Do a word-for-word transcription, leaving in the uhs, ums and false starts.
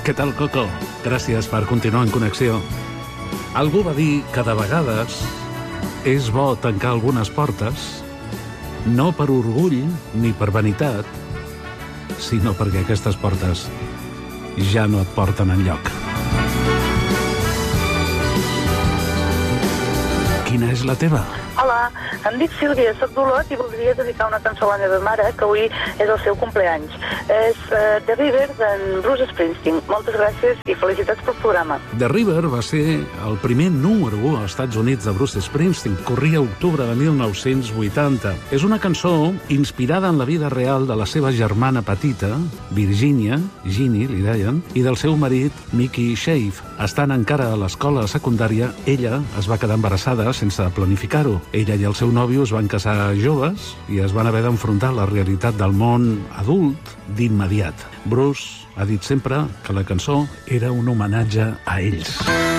Què tal, Coco? Gràcies per continuar en connexió. Algú va dir que de vegades és bo tancar algunes portes, no per orgull ni per vanitat, sinó perquè aquestes portes ja no et porten enlloc. Quina és la teva? Hola, em dic Sílvia, soc d'Olot i voldria dedicar una cançó a la meva mare, que avui és el seu compleanys. És uh, The River d'en Bruce Springsteen. Moltes gràcies i felicitats pel programa. The River va ser el primer número u als Estats Units de Bruce Springsteen. Corria octubre de mil nou-cents vuitanta. És una cançó inspirada en la vida real de la seva germana petita, Virginia, Ginny, li deien, i del seu marit, Mickey Shave. Estant encara a l'escola secundària, ella es va quedar embarassada sense planificar-ho. Ella i el seu nòvio es van casar joves i es van haver d'enfrontar la realitat del món adult d'immediat. Bruce ha dit sempre que la cançó era un homenatge a ells.